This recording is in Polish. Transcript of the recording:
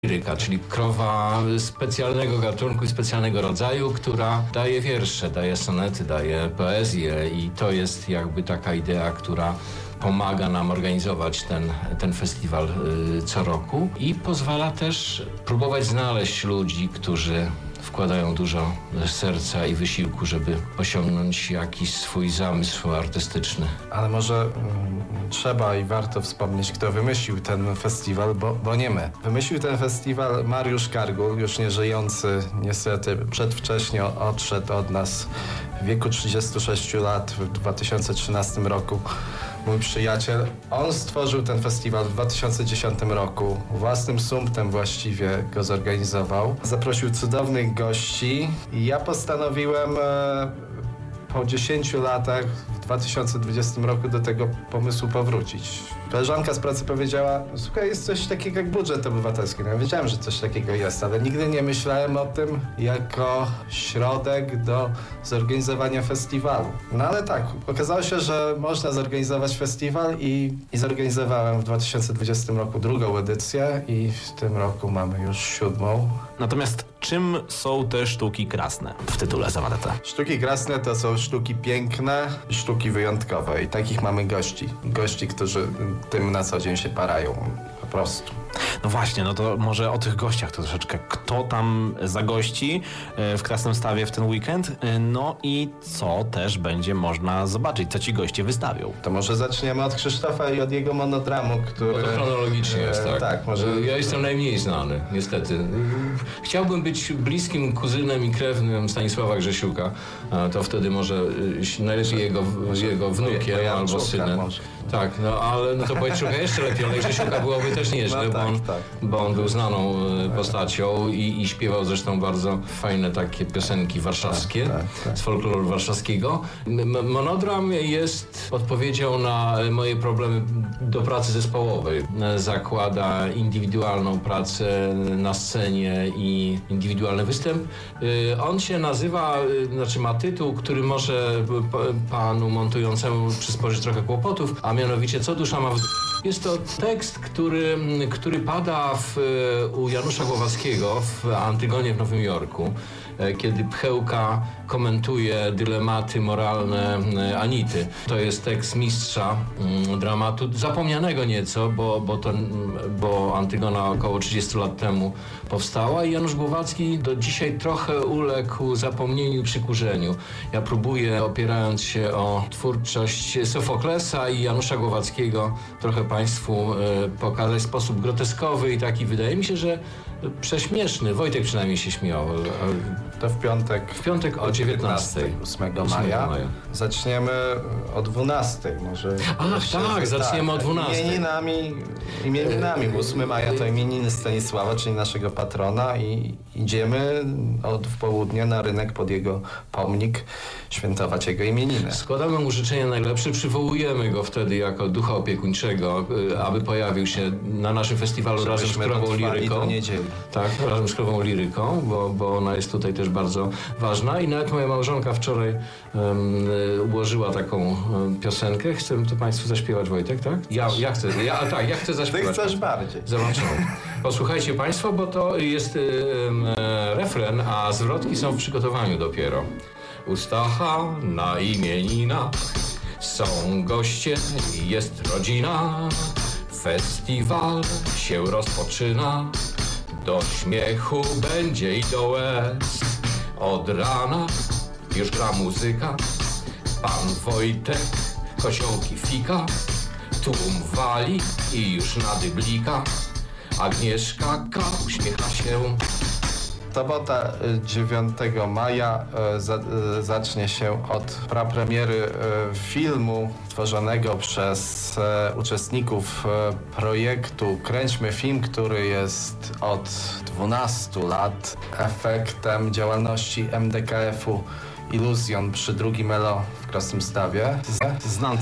liryka, czyli krowa specjalnego gatunku i specjalnego rodzaju, która daje wiersze, daje sonety, daje poezję i to jest jakby taka idea, która pomaga nam organizować ten festiwal co roku i pozwala też próbować znaleźć ludzi, którzy wkładają dużo serca i wysiłku, żeby osiągnąć jakiś swój zamysł artystyczny. Ale może trzeba i warto wspomnieć, kto wymyślił ten festiwal, bo nie my. Wymyślił ten festiwal Mariusz Kargul, już nieżyjący, niestety przedwcześnie odszedł od nas w wieku 36 lat w 2013 roku. Mój przyjaciel, on stworzył ten festiwal w 2010 roku. Własnym sumptem właściwie go zorganizował. Zaprosił cudownych gości i ja postanowiłem po 10 latach w 2020 roku do tego pomysłu powrócić. Koleżanka z pracy powiedziała, słuchaj, jest coś takiego jak budżet obywatelski. No ja wiedziałem, że coś takiego jest, ale nigdy nie myślałem o tym jako środek do zorganizowania festiwalu. No ale tak, okazało się, że można zorganizować festiwal i zorganizowałem w 2020 roku drugą edycję i w tym roku mamy już 7. Natomiast czym są te sztuki krasne w tytule Zawadeta? Sztuki krasne to są sztuki piękne, sztuki wyjątkowe i takich mamy gości. Gości, którzy tym na co dzień się parają, po prostu. No właśnie, no to może o tych gościach to troszeczkę. Kto tam zagości w Krasnym Stawie w ten weekend? No i co też będzie można zobaczyć, co ci goście wystawią. To może zaczniemy od Krzysztofa i od jego monodramu, który... No to chronologicznie jest, tak? Tak, może... Ja jestem najmniej znany, niestety. Chciałbym być bliskim kuzynem i krewnym Stanisława Grzesiuka. To wtedy może najlepiej jego wnukiem albo synem. Może. Tak, no ale no to Bojczuka jeszcze lepiej, ale Grzesiuka byłoby też nieźle, no tak, bo on był znaną postacią i śpiewał zresztą bardzo fajne takie piosenki warszawskie, z folkloru warszawskiego. Monodram jest odpowiedzią na moje problemy do pracy zespołowej. Zakłada indywidualną pracę na scenie i indywidualny występ. On się nazywa, znaczy ma tytuł, który może panu montującemu przysporzyć trochę kłopotów, a mianowicie Co dusza ma w... Jest to tekst, który pada u Janusza Głowackiego w Antygonie w Nowym Jorku, kiedy Pchełka komentuje dylematy moralne Anity. To jest tekst mistrza dramatu, zapomnianego nieco, bo Antygona około 30 lat temu powstała i Janusz Głowacki do dzisiaj trochę uległ zapomnieniu i przykurzeniu. Ja próbuję, opierając się o twórczość Sofoklesa i Janusza Głowackiego, trochę Państwu pokazać sposób groteskowy i taki, wydaje mi się, że prześmieszny. Wojtek przynajmniej się śmiał. To w piątek. W piątek o 19. 8 maja. Zaczniemy o 12 może. Ach tak, zaczniemy o 12. Imieninami. 8 maja to imieniny Stanisława, czyli naszego patrona i idziemy w południe na rynek pod jego pomnik świętować jego imieniny. Składamy mu życzenia najlepsze, przywołujemy go wtedy jako ducha opiekuńczego, aby pojawił się na naszym festiwalu razem z Krową Liryką. Do niedzieli. Tak, razem z Krową Liryką, bo ona jest tutaj też bardzo ważna i nawet moja małżonka wczoraj ułożyła taką piosenkę. Chcę to Państwu zaśpiewać, Wojtek, tak? Ja chcę zaśpiewać. Ty chcesz bardziej. Zobaczymy. Posłuchajcie Państwo, bo to jest refren, a zwrotki są w przygotowaniu dopiero. U Stacha na imieninach są goście i jest rodzina. Festiwal się rozpoczyna. Do śmiechu będzie i do łez. Od rana już gra muzyka. Pan Wojtek koziołki fika. Tłum wali i już na dyblika. Agnieszka K. uśmiecha się. Sobota 9 maja zacznie się od prapremiery filmu tworzonego przez uczestników projektu Kręćmy Film, który jest od 12 lat efektem działalności MDKF-u Iluzjon przy drugim ELO w Krasnym Stawie. Znam